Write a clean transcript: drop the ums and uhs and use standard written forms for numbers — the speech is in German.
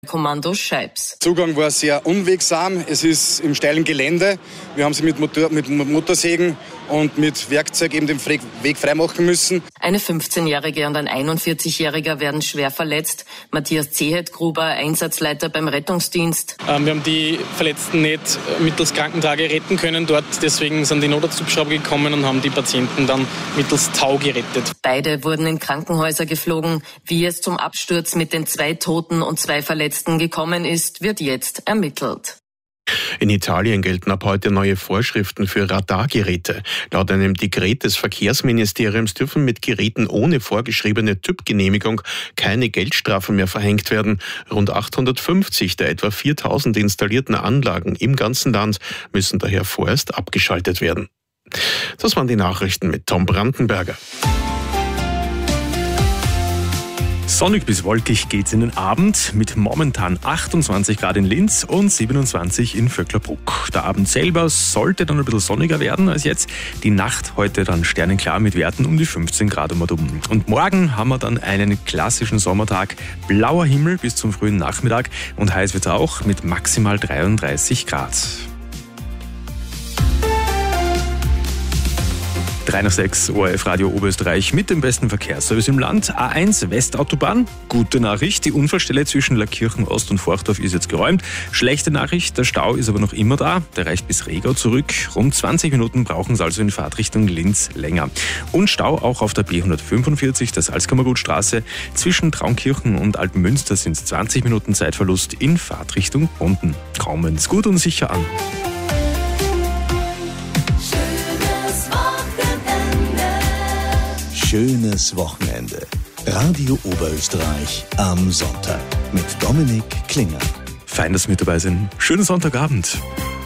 Kommando Scheibs. Zugang war sehr unwegsam. Es ist im steilen Gelände. Wir haben sie mit Motorsägen und mit Werkzeug eben den Weg freimachen müssen. Eine 15-Jährige und ein 41-Jähriger werden schwer verletzt. Matthias Zehet-Gruber, Einsatzleiter beim Rettungsdienst. Wir haben die Verletzten nicht mittels Krankentrage retten können dort. Deswegen sind die Notarzthubschrauber gekommen und haben die Patienten dann mittels Tau gerettet. Beide wurden in Krankenhäuser geflogen. Wie es zum Absturz mit den 2 Toten und 2 Verletzten gekommen ist, wird jetzt ermittelt. In Italien gelten ab heute neue Vorschriften für Radargeräte. Laut einem Dekret des Verkehrsministeriums dürfen mit Geräten ohne vorgeschriebene Typgenehmigung keine Geldstrafen mehr verhängt werden. Rund 850 der etwa 4000 installierten Anlagen im ganzen Land müssen daher vorerst abgeschaltet werden. Das waren die Nachrichten mit Tom Brandenberger. Sonnig bis wolkig geht's in den Abend mit momentan 28 Grad in Linz und 27 in Vöcklerbruck. Der Abend selber sollte dann ein bisschen sonniger werden als jetzt. Die Nacht heute dann sternenklar mit Werten um die 15 Grad um. Und morgen haben wir dann einen klassischen Sommertag. Blauer Himmel bis zum frühen Nachmittag und heiß wird's auch mit maximal 33 Grad. 3/6 ORF Radio Oberösterreich mit dem besten Verkehrsservice im Land. A1 Westautobahn. Gute Nachricht, die Unfallstelle zwischen Lackirchen Ost und Forchdorf ist jetzt geräumt. Schlechte Nachricht, der Stau ist aber noch immer da. Der reicht bis Regau zurück. Rund 20 Minuten brauchen Sie also in Fahrtrichtung Linz länger. Und Stau auch auf der B145, der Salzkammergutstraße. Zwischen Traunkirchen und Altenmünster sind es 20 Minuten Zeitverlust in Fahrtrichtung Bonden. Kommen Sie gut und sicher an. Schönes Wochenende. Radio Oberösterreich am Sonntag mit Dominik Klinger. Fein, dass Sie mit dabei sind. Schönen Sonntagabend.